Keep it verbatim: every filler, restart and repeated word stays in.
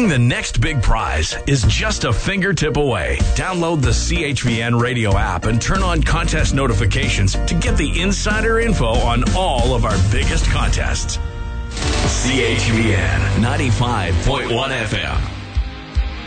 Winning the next big prize is just a fingertip away. Download the C H V N radio app and turn on contest notifications to get the insider info on all of our biggest contests. C H V N ninety-five point one F M.